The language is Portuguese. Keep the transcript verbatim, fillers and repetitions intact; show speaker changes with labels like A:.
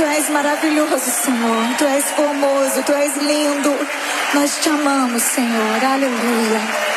A: Tu és maravilhoso, Senhor. Tu és formoso, Tu és lindo. Nós te amamos, Senhor. Aleluia.